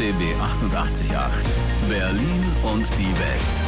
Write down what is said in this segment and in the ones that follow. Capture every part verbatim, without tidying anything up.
B B achtundachtzig Komma acht. Berlin und die Welt.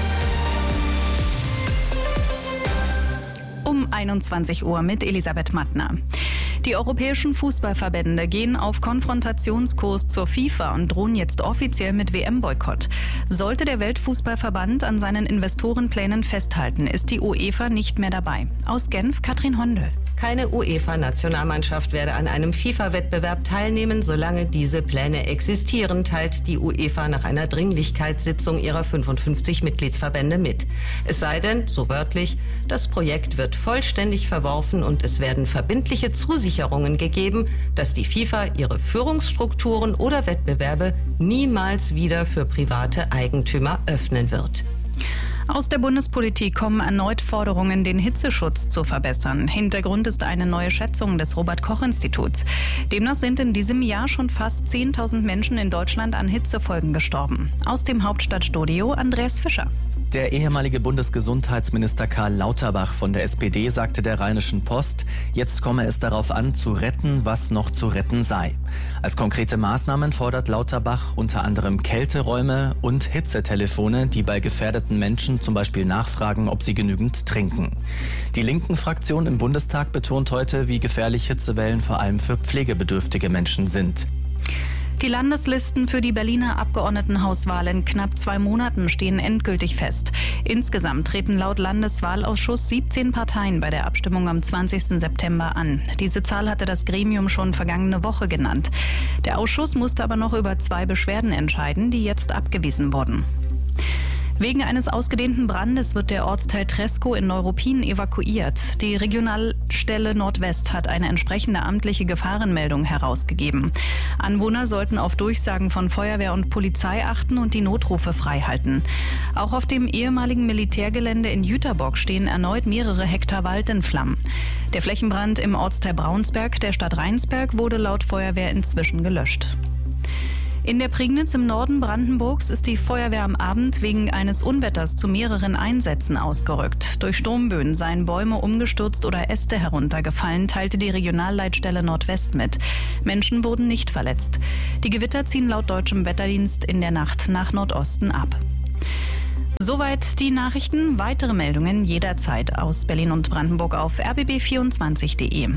Um einundzwanzig Uhr mit Elisabeth Mattner. Die europäischen Fußballverbände gehen auf Konfrontationskurs zur FIFA und drohen jetzt offiziell mit W M-Boykott. Sollte der Weltfußballverband an seinen Investorenplänen festhalten, ist die UEFA nicht mehr dabei. Aus Genf, Katrin Hondel. Keine UEFA-Nationalmannschaft werde an einem FIFA-Wettbewerb teilnehmen, solange diese Pläne existieren, teilt die UEFA nach einer Dringlichkeitssitzung ihrer fünfundfünfzig Mitgliedsverbände mit. Es sei denn, so wörtlich, das Projekt wird vollständig verworfen und es werden verbindliche Zusicherungen gegeben, dass die FIFA ihre Führungsstrukturen oder Wettbewerbe niemals wieder für private Eigentümer öffnen wird. Aus der Bundespolitik kommen erneut Forderungen, den Hitzeschutz zu verbessern. Hintergrund ist eine neue Schätzung des Robert-Koch-Instituts. Demnach sind in diesem Jahr schon fast zehntausend Menschen in Deutschland an Hitzefolgen gestorben. Aus dem Hauptstadtstudio Andreas Fischer. Der ehemalige Bundesgesundheitsminister Karl Lauterbach von der S P D sagte der Rheinischen Post, jetzt komme es darauf an, zu retten, was noch zu retten sei. Als konkrete Maßnahmen fordert Lauterbach unter anderem Kälteräume und Hitzetelefone, die bei gefährdeten Menschen zum Beispiel nachfragen, ob sie genügend trinken. Die linken Fraktion im Bundestag betont heute, wie gefährlich Hitzewellen vor allem für pflegebedürftige Menschen sind. Die Landeslisten für die Berliner Abgeordnetenhauswahl in knapp zwei Monaten stehen endgültig fest. Insgesamt treten laut Landeswahlausschuss siebzehn Parteien bei der Abstimmung am zwanzigsten September an. Diese Zahl hatte das Gremium schon vergangene Woche genannt. Der Ausschuss musste aber noch über zwei Beschwerden entscheiden, die jetzt abgewiesen wurden. Wegen eines ausgedehnten Brandes wird der Ortsteil Treskow in Neuruppin evakuiert. Die Regionalstelle Nordwest hat eine entsprechende amtliche Gefahrenmeldung herausgegeben. Anwohner sollten auf Durchsagen von Feuerwehr und Polizei achten und die Notrufe freihalten. Auch auf dem ehemaligen Militärgelände in Jüterbock stehen erneut mehrere Hektar Wald in Flammen. Der Flächenbrand im Ortsteil Braunsberg der Stadt Rheinsberg wurde laut Feuerwehr inzwischen gelöscht. In der Prignitz im Norden Brandenburgs ist die Feuerwehr am Abend wegen eines Unwetters zu mehreren Einsätzen ausgerückt. Durch Sturmböen seien Bäume umgestürzt oder Äste heruntergefallen, teilte die Regionalleitstelle Nordwest mit. Menschen wurden nicht verletzt. Die Gewitter ziehen laut deutschem Wetterdienst in der Nacht nach Nordosten ab. Soweit die Nachrichten. Weitere Meldungen jederzeit aus Berlin und Brandenburg auf r b b vierundzwanzig punkt d e.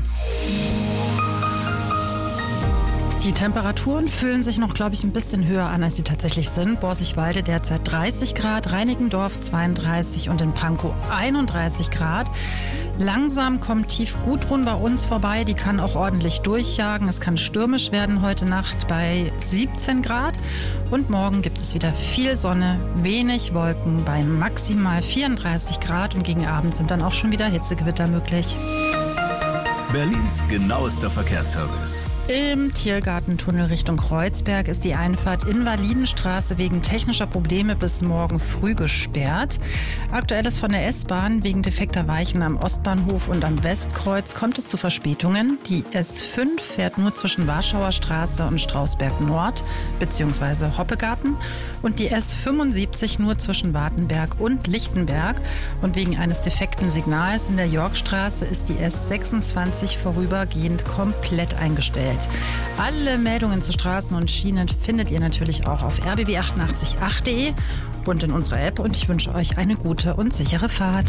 Die Temperaturen fühlen sich noch, glaube ich, ein bisschen höher an, als sie tatsächlich sind. Borsigwalde derzeit dreißig Grad, Reinickendorf zweiunddreißig und in Pankow einunddreißig Grad. Langsam kommt tief Gudrun bei uns vorbei. Die kann auch ordentlich durchjagen. Es kann stürmisch werden heute Nacht bei siebzehn Grad. Und morgen gibt es wieder viel Sonne, wenig Wolken bei maximal vierunddreißig Grad. Und gegen Abend sind dann auch schon wieder Hitzegewitter möglich. Berlins genauester Verkehrsservice. Im Tiergartentunnel Richtung Kreuzberg ist die Einfahrt Invalidenstraße wegen technischer Probleme bis morgen früh gesperrt. Aktuell ist von der S-Bahn wegen defekter Weichen am Ostbahnhof und am Westkreuz kommt es zu Verspätungen. Die S fünf fährt nur zwischen Warschauer Straße und Strausberg Nord bzw. Hoppegarten und die S fünfundsiebzig nur zwischen Wartenberg und Lichtenberg. Und wegen eines defekten Signals in der Yorkstraße ist die S sechsundzwanzig vorübergehend komplett eingestellt. Alle Meldungen zu Straßen und Schienen findet ihr natürlich auch auf r b b achtundachtzig Punkt acht punkt d e und in unserer App. Und ich wünsche euch eine gute und sichere Fahrt.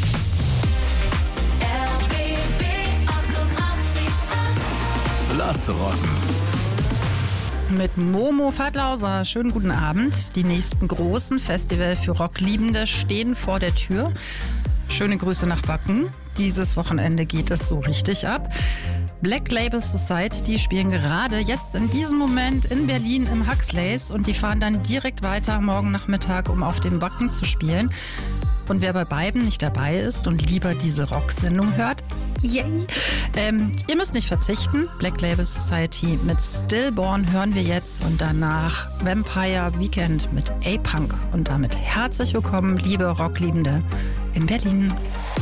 R B B achtundachtzig Komma acht. Lass rocken. Mit Momo Fadlauser. Schönen guten Abend. Die nächsten großen Festival für Rockliebende stehen vor der Tür. Schöne Grüße nach Wacken. Dieses Wochenende geht es so richtig ab. Black Label Society, die spielen gerade jetzt in diesem Moment in Berlin im Huxleys und die fahren dann direkt weiter morgen Nachmittag, um auf dem Wacken zu spielen. Und wer bei beiden nicht dabei ist und lieber diese Rocksendung hört, yay! Ähm, ihr müsst nicht verzichten. Black Label Society mit Stillborn hören wir jetzt und danach Vampire Weekend mit A-Punk. Und damit herzlich willkommen, liebe Rockliebende in Berlin.